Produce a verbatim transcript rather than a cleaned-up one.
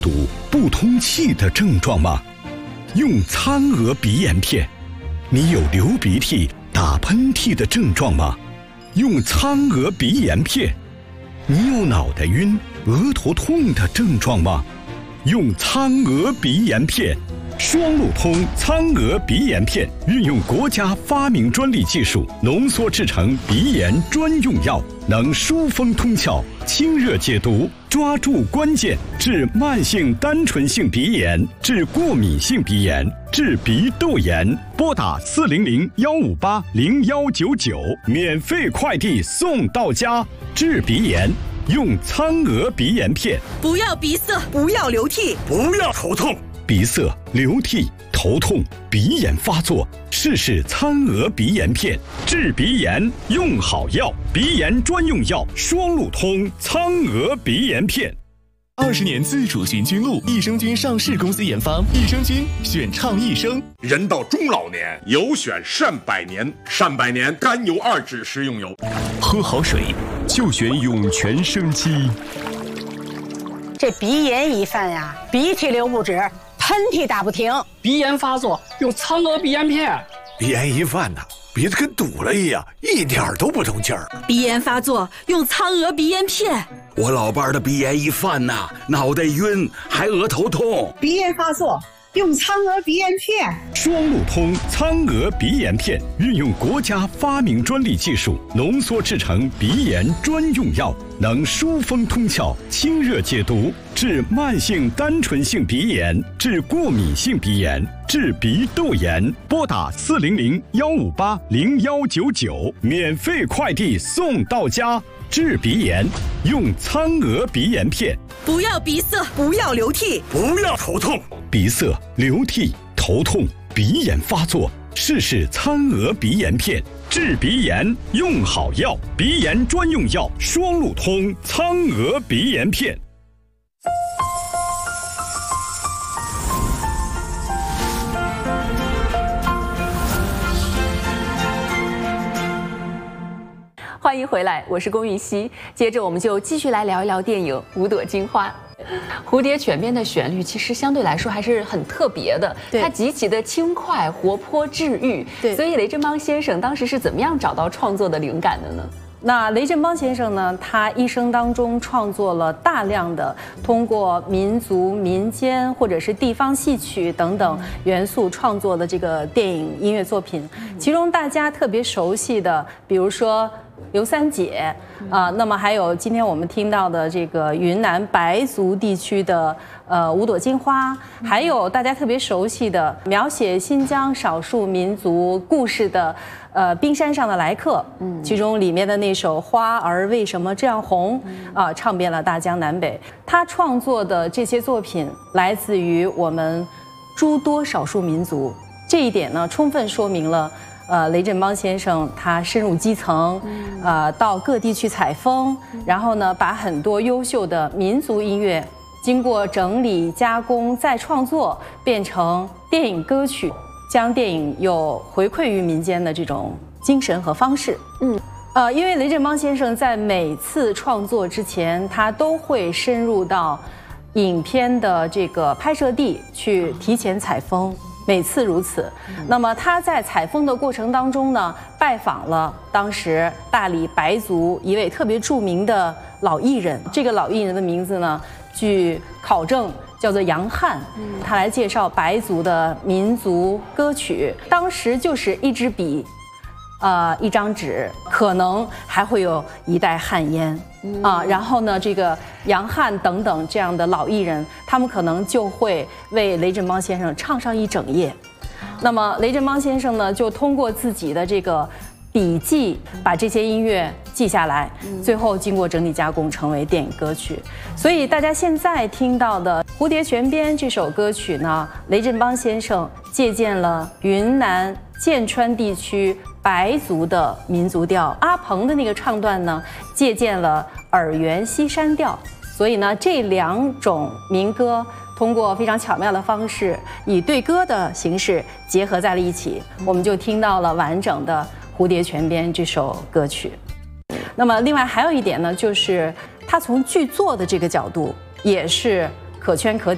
堵不通气的症状吗？用苍娥鼻炎片。你有流鼻涕、打喷嚏的症状吗？用苍娥鼻炎片。你有脑袋晕、额头痛的症状吗？用苍娥鼻炎片。双路通苍娥鼻炎片运用国家发明专利技术浓缩制成鼻炎专用药，能疏风通窍、清热解毒，抓住关键，治慢性单纯性鼻炎，治过敏性鼻炎，治鼻窦炎。拨打四零零幺五八零幺九九，免费快递送到家。治鼻炎用苍娥鼻炎片。 不要鼻塞，不要流涕， 不要头痛。 鼻塞、流涕、头痛、鼻炎发作，试试苍娥鼻炎片。治鼻炎用好药，鼻炎专用药双路通苍娥鼻炎片。 二十年自主循菌露，益生菌上市公司研发，益生菌选畅益生。 人到中老年，有选善百年，善百年甘油二酯食用油。 喝好水就选涌泉生机。 这鼻炎一犯呀，鼻涕流不止，喷嚏打不停。 鼻炎发作用苍娥鼻炎片。 鼻炎一犯呐，鼻子跟堵了一样，一点都不通气儿。 鼻炎发作用苍娥鼻炎片。 我老伴儿的鼻炎一犯呐，脑袋晕，还额头痛。 鼻炎发作用苍娥鼻炎片。 双路通苍娥鼻炎片运用国家发明专利技术浓缩制成鼻炎专用药，能疏风通窍、清热解毒，治慢性单纯性鼻炎，治过敏性鼻炎，治鼻窦炎。拨打四零零幺五八零幺九九，免费快递送到家。治鼻炎用苍娥鼻炎片。 不要鼻塞，不要流涕， 不要头痛。 鼻塞、流涕、头痛、鼻炎发作，试试苍娥鼻炎片。治鼻炎用好药，鼻炎专用药双路通苍娥鼻炎片。 欢迎回来，我是龚玉熙。接着我们就继续来聊一聊电影《五朵金花》。蝴蝶泉边的旋律其实相对来说还是很特别的，它极其的轻快、活泼、治愈。对，所以雷振邦先生当时是怎么样找到创作的灵感的呢？ 那雷振邦先生呢，他一生当中创作了大量的通过民族、民间或者是地方戏曲等等元素创作的这个电影音乐作品，其中大家特别熟悉的，比如说刘三姐啊、呃，那么还有今天我们听到的这个云南白族地区的呃五朵金花，还有大家特别熟悉的描写新疆少数民族故事的呃冰山上的来客，嗯，其中里面的那首《花儿为什么这样红》啊、呃，唱遍了大江南北。他创作的这些作品来自于我们诸多少数民族，这一点呢，充分说明了。呃，雷振邦先生他深入基层，呃，到各地去采风，然后呢，把很多优秀的民族音乐经过整理、加工、再创作，变成电影歌曲，将电影又回馈于民间的这种精神和方式。嗯，呃，因为雷振邦先生在每次创作之前，他都会深入到影片的这个拍摄地去提前采风。每次如此，那么他在采风的过程当中呢，拜访了当时大理白族一位特别著名的老艺人。这个老艺人的名字呢，据考证叫做杨汉，他来介绍白族的民族歌曲。当时就是一支笔，呃，一张纸，可能还会有一袋旱烟。啊，然后呢，这个杨汉等等这样的老艺人，他们可能就会为雷振邦先生唱上一整夜。那么雷振邦先生呢，就通过自己的这个笔记，把这些音乐记下来，最后经过整理加工成为电影歌曲。所以大家现在听到的《蝴蝶泉边》这首歌曲呢，雷振邦先生借鉴了云南剑川地区白族的民族调，阿鹏的那个唱段呢，借鉴了洱源西山调。所以呢，这两种民歌通过非常巧妙的方式，以对歌的形式结合在了一起，我们就听到了完整的《蝴蝶泉边》这首歌曲。那么，另外还有一点呢，就是他从剧作的这个角度也是可圈可点。